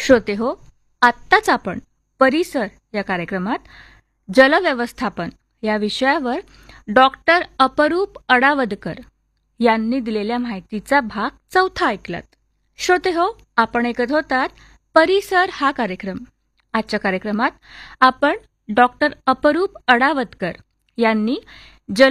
श्रोते हो, आत्ताच आपण परिसर या कार्यक्रमात जलव्यवस्थापन या विषयावर डॉक्टर अपरूप अडावदकर यांनी दिलेल्या माहितीचा भाग 4 ऐकलात. श्रोते हो, आपण ऐकत होतात परिसर हा कार्यक्रम. आजच्या कार्यक्रमात आपण डॉक्टर अपरूप अडावदकर यांनी